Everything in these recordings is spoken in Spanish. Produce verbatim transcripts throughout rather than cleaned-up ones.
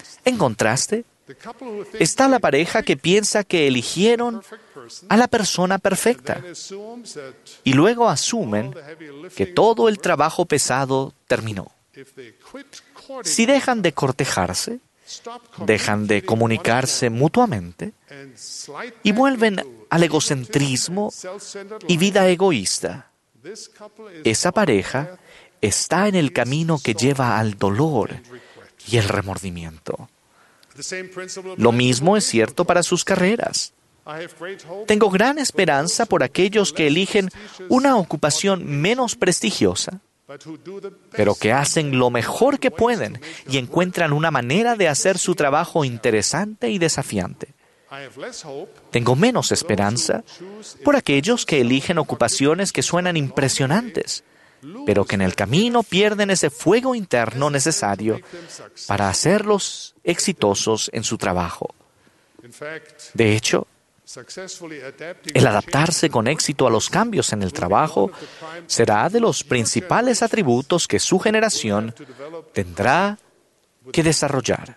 En contraste, está la pareja que piensa que eligieron a la persona perfecta y luego asumen que todo el trabajo pesado terminó. Si dejan de cortejarse, dejan de comunicarse mutuamente y vuelven al egocentrismo y vida egoísta, esa pareja está en el camino que lleva al dolor y el remordimiento. Lo mismo es cierto para sus carreras. Tengo gran esperanza por aquellos que eligen una ocupación menos prestigiosa, pero que hacen lo mejor que pueden y encuentran una manera de hacer su trabajo interesante y desafiante. Tengo menos esperanza por aquellos que eligen ocupaciones que suenan impresionantes, pero que en el camino pierden ese fuego interno necesario para hacerlos exitosos en su trabajo. De hecho, el adaptarse con éxito a los cambios en el trabajo será de los principales atributos que su generación tendrá que desarrollar.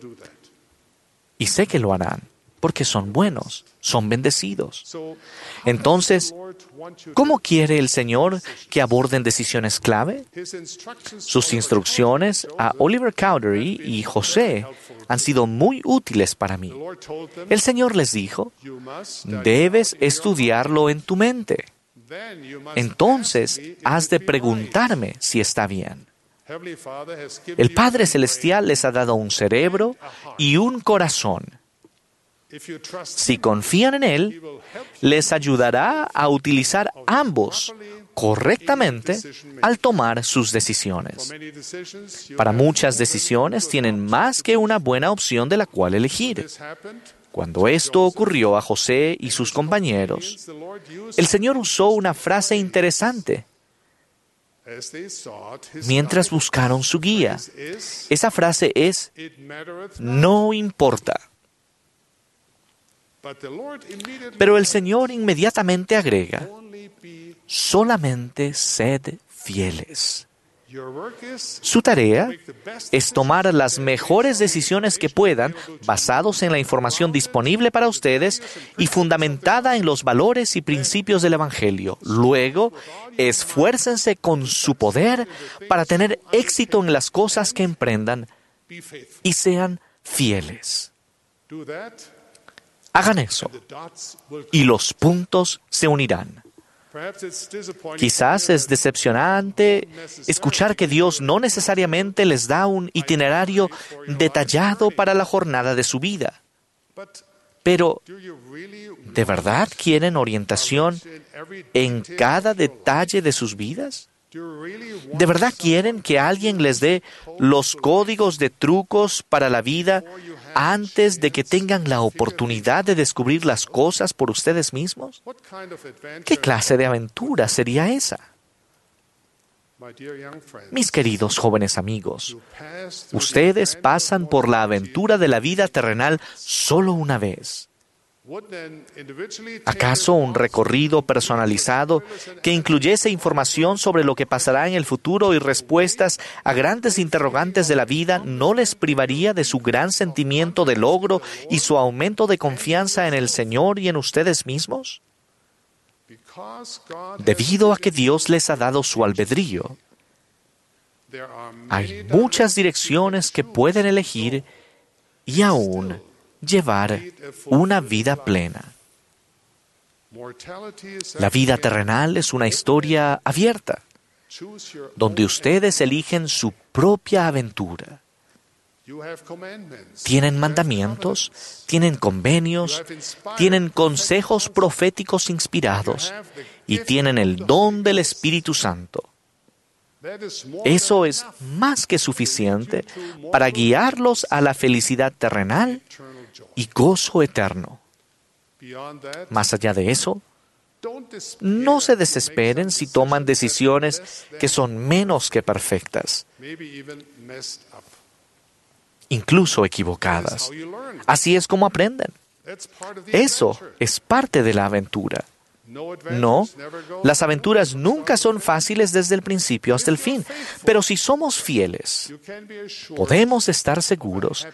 Y sé que lo harán, porque son buenos, son bendecidos. Entonces, ¿cómo quiere el Señor que aborden decisiones clave? Sus instrucciones a Oliver Cowdery y José han sido muy útiles para mí. El Señor les dijo, debes estudiarlo en tu mente. Entonces, has de preguntarme si está bien. El Padre Celestial les ha dado un cerebro y un corazón. Si confían en Él, les ayudará a utilizar ambos correctamente al tomar sus decisiones. Para muchas decisiones tienen más que una buena opción de la cual elegir. Cuando esto ocurrió a José y sus compañeros, el Señor usó una frase interesante. Mientras buscaron su guía, esa frase es, no importa. Pero el Señor inmediatamente agrega, solamente sed fieles. Su tarea es tomar las mejores decisiones que puedan, basados en la información disponible para ustedes y fundamentada en los valores y principios del Evangelio. Luego, esfuércense con su poder para tener éxito en las cosas que emprendan y sean fieles. Hagan eso, y los puntos se unirán. Quizás es decepcionante escuchar que Dios no necesariamente les da un itinerario detallado para la jornada de su vida. Pero, ¿de verdad quieren orientación en cada detalle de sus vidas? ¿De verdad quieren que alguien les dé los códigos de trucos para la vida antes de que tengan la oportunidad de descubrir las cosas por ustedes mismos? ¿Qué clase de aventura sería esa? Mis queridos jóvenes amigos, ustedes pasan por la aventura de la vida terrenal solo una vez. ¿Acaso un recorrido personalizado que incluyese información sobre lo que pasará en el futuro y respuestas a grandes interrogantes de la vida no les privaría de su gran sentimiento de logro y su aumento de confianza en el Señor y en ustedes mismos? Debido a que Dios les ha dado su albedrío, hay muchas direcciones que pueden elegir y aún llevar una vida plena. La vida terrenal es una historia abierta, donde ustedes eligen su propia aventura. Tienen mandamientos, tienen convenios, tienen consejos proféticos inspirados y tienen el don del Espíritu Santo. Eso es más que suficiente para guiarlos a la felicidad terrenal y gozo eterno. Más allá de eso, no se desesperen si toman decisiones que son menos que perfectas, incluso equivocadas. Así es como aprenden. Eso es parte de la aventura. No, las aventuras nunca son fáciles desde el principio hasta el fin, pero si somos fieles, podemos estar seguros